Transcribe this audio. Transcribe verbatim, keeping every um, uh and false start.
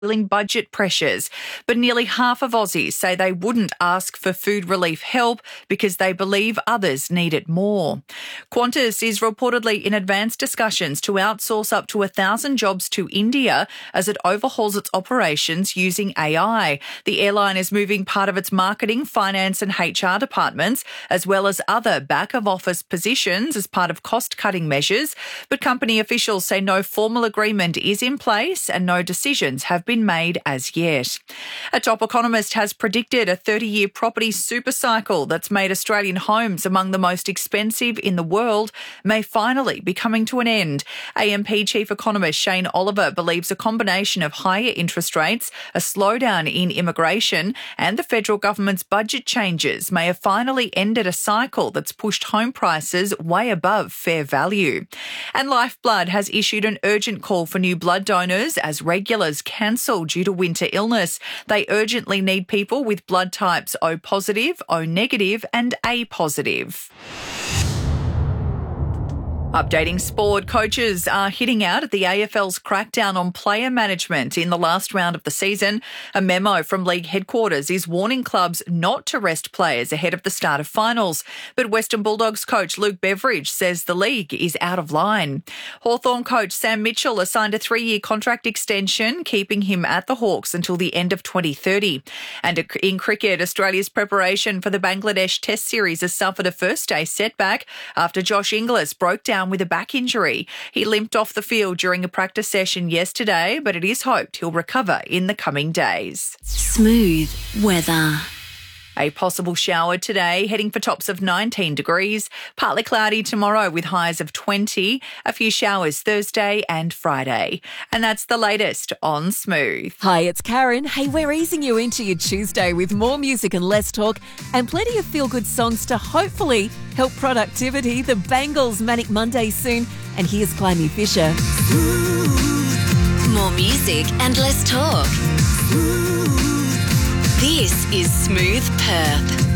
budget pressures, but nearly half of Aussies say they wouldn't ask for food relief help because they believe others need it more. Qantas is reportedly in advanced discussions to outsource up to a thousand jobs to India as it overhauls its operations using A I. The airline is moving part of its marketing, finance and H R departments, as well as other back-of-office positions as part of cost-cutting measures, but company officials say no formal agreement is in place and no decisions have been been made as yet. A top economist has predicted a thirty-year property supercycle that's made Australian homes among the most expensive in the world may finally be coming to an end. A M P chief economist Shane Oliver believes a combination of higher interest rates, a slowdown in immigration and the federal government's budget changes may have finally ended a cycle that's pushed home prices way above fair value. And Lifeblood has issued an urgent call for new blood donors as regulars cancel due to winter illness. They urgently need people with blood types O positive, O negative and A positive. Updating sport, coaches are hitting out at the A F L's crackdown on player management in the last round of the season. A memo from league headquarters is warning clubs not to rest players ahead of the start of finals. But Western Bulldogs coach Luke Beveridge says the league is out of line. Hawthorn coach Sam Mitchell has signed a three-year contract extension, keeping him at the Hawks until the end of twenty thirty. And in cricket, Australia's preparation for the Bangladesh Test Series has suffered a first-day setback after Josh Inglis broke down with a back injury. He limped off the field during a practice session yesterday, but it is hoped he'll recover in the coming days. Smooth weather. A possible shower today, heading for tops of nineteen degrees. Partly cloudy tomorrow with highs of twenty. A few showers Thursday and Friday. And that's the latest on Smooth. Hi, it's Karen. Hey, we're easing you into your Tuesday with more music and less talk and plenty of feel-good songs to hopefully help productivity. The Bangles' Manic Monday soon. And here's Climby Fisher. More music and less talk. This is Smooth Perth.